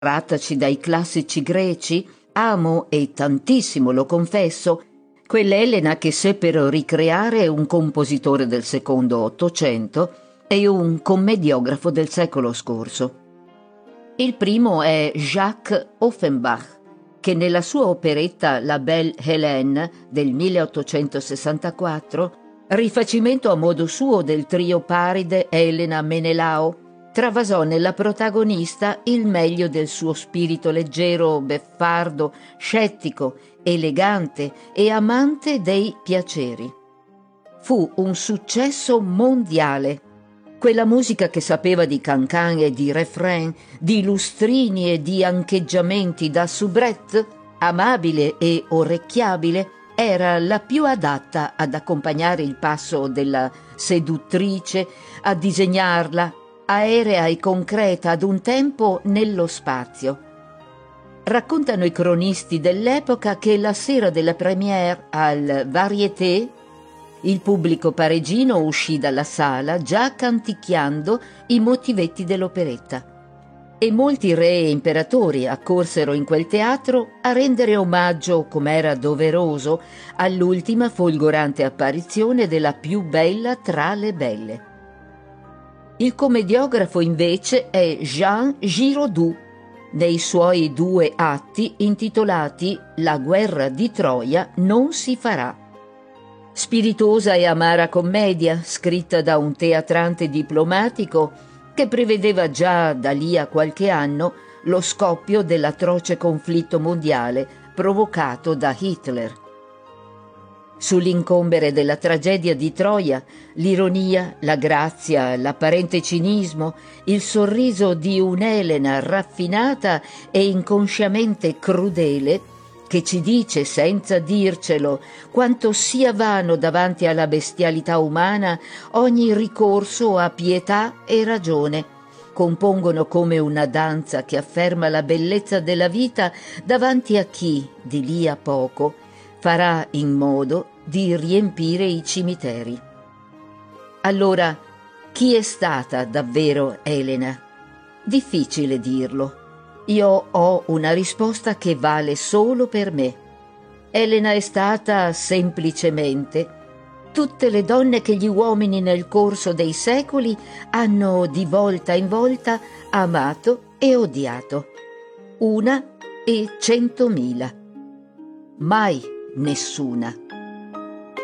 Trattaci dai classici greci, amo e tantissimo, lo confesso, quell'Elena che seppero ricreare un compositore del secondo Ottocento e un commediografo del secolo scorso. Il primo è Jacques Offenbach, che nella sua operetta La Belle Hélène del 1864, rifacimento a modo suo del trio paride Elena Menelao, travasò nella protagonista il meglio del suo spirito leggero, beffardo, scettico, elegante e amante dei piaceri. Fu un successo mondiale. Quella musica che sapeva di cancan e di refrain, di lustrini e di ancheggiamenti da soubrette, amabile e orecchiabile, era la più adatta ad accompagnare il passo della seduttrice, a disegnarla, aerea e concreta ad un tempo nello spazio. Raccontano i cronisti dell'epoca che la sera della première al Variété il pubblico parigino uscì dalla sala già canticchiando i motivetti dell'operetta e molti re e imperatori accorsero in quel teatro a rendere omaggio, com'era doveroso, all'ultima folgorante apparizione della più bella tra le belle. Il commediografo invece è Jean Giraudoux, nei suoi 2 atti intitolati La guerra di Troia non si farà. Spiritosa e amara commedia, scritta da un teatrante diplomatico che prevedeva già da lì a qualche anno lo scoppio dell'atroce conflitto mondiale provocato da Hitler. Sull'incombere della tragedia di Troia, l'ironia, la grazia, l'apparente cinismo, il sorriso di un'Elena raffinata e inconsciamente crudele che ci dice senza dircelo quanto sia vano davanti alla bestialità umana ogni ricorso a pietà e ragione, compongono come una danza che afferma la bellezza della vita davanti a chi, di lì a poco, farà in modo di riempire i cimiteri. Allora, chi è stata davvero Elena? Difficile dirlo. Io ho una risposta che vale solo per me. Elena è stata semplicemente tutte le donne che gli uomini nel corso dei secoli hanno di volta in volta amato e odiato. 1 e 100.000. Mai nessuna.